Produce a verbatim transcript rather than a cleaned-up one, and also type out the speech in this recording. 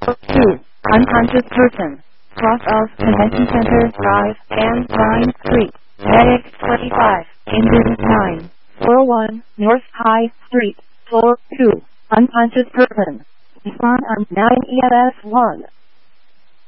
two. Unconscious person. Cross of Convention Center Drive and Vine Street. Medic twenty-five. Engine nine. four oh one North High Street. Floor two. Unconscious person. Respond on nine E M S one.